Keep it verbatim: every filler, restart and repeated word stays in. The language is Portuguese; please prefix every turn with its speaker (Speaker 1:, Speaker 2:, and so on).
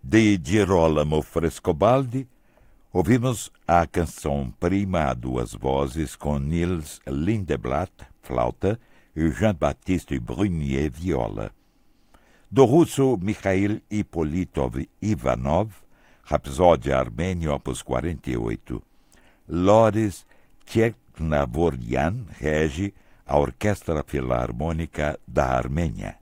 Speaker 1: De Girolamo Frescobaldi, ouvimos a canção Prima a duas vozes com Nils Lindeblad, flauta, e Jean-Baptiste Brunier, viola. Do russo Mikhail Ippolitov Ivanov, Rapsódia Armênia, opus quarenta e oito. Loris Tchernavorian rege a Orquestra Filarmônica da Armênia.